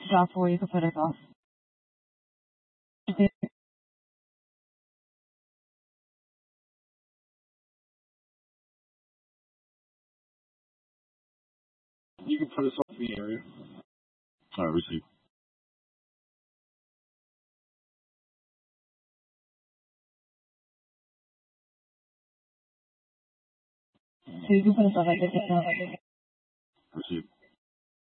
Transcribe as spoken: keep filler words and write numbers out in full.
drop where you can put it off. You can put us off the area. All right, receive. So you can put us off like this now. Receive.